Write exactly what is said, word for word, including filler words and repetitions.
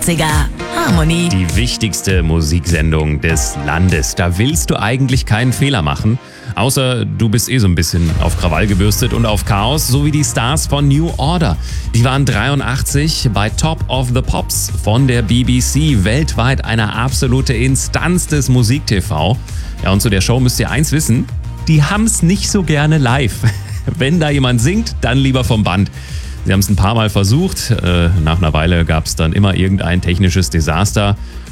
achtziger. Harmony. Die wichtigste Musiksendung des Landes. Da willst du eigentlich keinen Fehler machen. Außer du bist eh so ein bisschen auf Krawall gebürstet und auf Chaos, so wie die Stars von New Order. Die waren dreiundachtzig bei Top of the Pops von der B B C, weltweit eine absolute Instanz des Musik-T V. Ja, und zu der Show müsst ihr eins wissen, die haben's nicht so gerne live. Wenn da jemand singt, dann lieber vom Band. Sie haben es ein paar Mal versucht, nach einer Weile gab es dann immer irgendein technisches Desaster